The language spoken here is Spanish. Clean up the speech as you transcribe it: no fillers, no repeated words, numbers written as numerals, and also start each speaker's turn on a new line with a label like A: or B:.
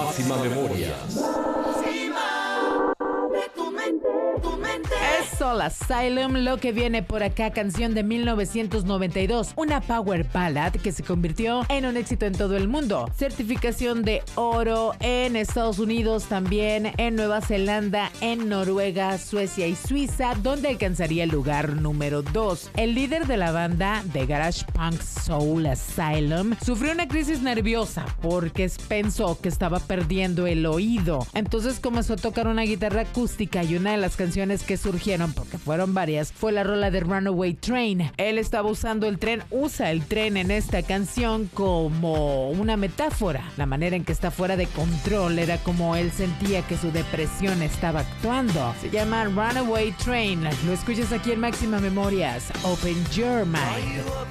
A: Máxima Memorias.
B: Soul Asylum, lo que viene por acá, canción de 1992, una power ballad que se convirtió en un éxito en todo el mundo. Certificación de oro en Estados Unidos, también en Nueva Zelanda, en Noruega, Suecia y Suiza, donde alcanzaría el lugar número 2. El líder de la banda de garage punk Soul Asylum sufrió una crisis nerviosa porque pensó que estaba perdiendo el oído. Entonces comenzó a tocar una guitarra acústica y una de las canciones que surgieron, porque fueron varias, fue la rola de Runaway Train. Él estaba usando el tren, usa el tren en esta canción como una metáfora. La manera en que está fuera de control era como él sentía que su depresión estaba actuando. Se llama Runaway Train. Lo escuchas aquí en Máxima Memorias. Open Your Mind.